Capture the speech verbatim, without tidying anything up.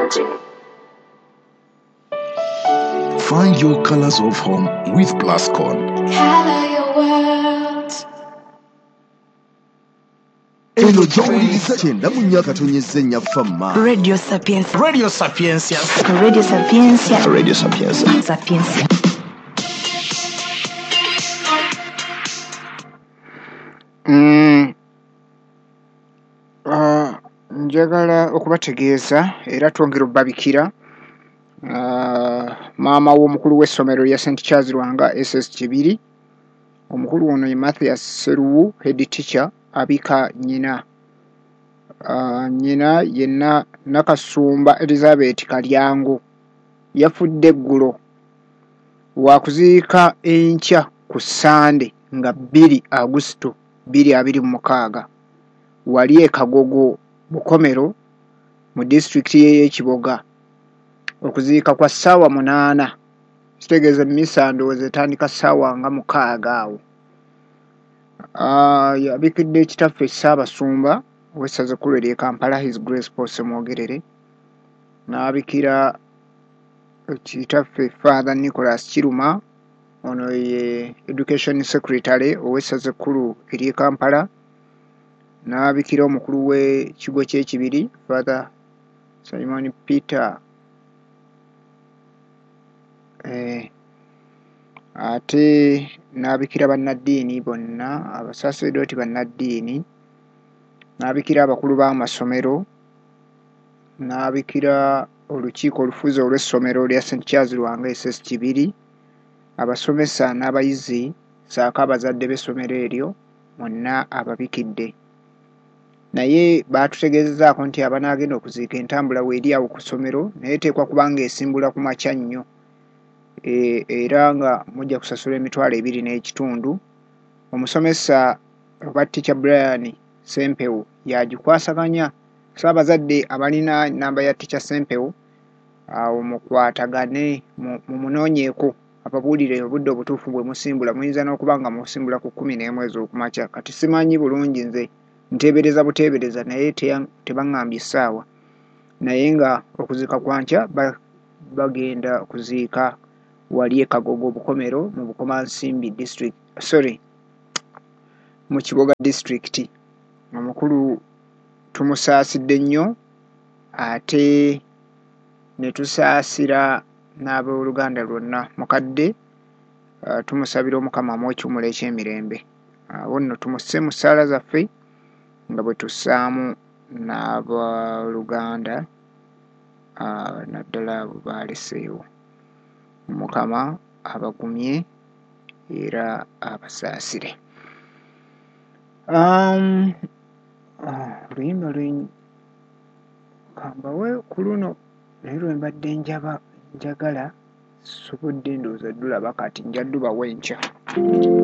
Find your colors of home with Plascon. Color your world. Eno gy'owuliriza kyenda mu nnya katonyeza ennya famma. Radio Sapienza. Radio Sapienza. Radio Sapienza. Radio Sapienza. Sapienza. Mm. Uh, njagala okubategeeza era twongera obbabikira uh, maama w'omukulu w'essomero lya Saint Charles Lwanga S S Kibiri. Omukulu ono ye Mathias Seruwu, head teacher, abika nyina. Uh, nyina yenna Nakasumba Elizabeth Kalyango yafudde eggulo wakuziika enkya ku Sande nga bbiri Augusito bbiri abiri mu mukaaga wali e Kagogo Bukomero mu district y'Ekiboga. Okuziika kwa ssaawa munaana, kitegeeza mmisa ndowooza etandika ssaawa nga mukaaga awo. Uh, yabikidde kitaffe Ssaabasumba w'essaza ekkulu ery'e Kampala, His Grace Paul Ssemwogerere, n'abikira kitaffe Father Nicholas Kiruma, ono ye Education Secretary ow'essaza ekkulu ery'e Kampala, n'abikira omukulu w'ekigo ky'Ekibiri Father Simon Peter. Eh, ate n'abikira bannaddiini bonna, abasaaseredooti bannaddiini, n'abikira abakulu b'amasomero, n'abikira olukiiko olufuzi olw'essomero lya Saint Charles Lwanga S S Kibiri, abasomesa n'abayizi ssaako abazadde b'essomero eryo mwenna ababikidde. Naye baatutegeezezaako nti abanaagenda okuziika entambula weeri awo ku ssomero naye eteekwa kuba ng'esimbula ku makya nnyo, e, era nga mujja kusasula emitwalo ebiri n'ekitundu. Omusomesa oba Teacher Brian Sempewo yagikwasaganya, so abazadde abalina namba ya Teacher Sempewo awo mukwatagane mumunoonyeeko ababuulire obudde obutuufu bwe musimbula. Muyinza n'okuba nga musimbula ku kkumi n'emu ez'okumakya. Kati simanyi bulungi, nze nteebereza buteebereza naye tebaŋŋambye essaawa, naye nga okuziika kwa nkya bagenda kuziika wali e Kagogo Bukomero mu Bukomansimbi district, sorry, mu Kiboga district. Omukulu tumusaasidde nnyo ate ne tusaasira n'abooluganda lwonna. Mukadde uh, tumusabira Omukama amuwe ekiwummulo eky'emirembe. Abo nno tumusse mu ssaala zaffe nga bwe tussaamu n'abooluganda uh, naddala abo baaleseewo. Mukama abagumye era abasaasire. Um, oluyimba lwe kambawe ku luno naye lwe mbadde njaba njagala sobodde ndowooza ddulaba kati njaddubawo enkya.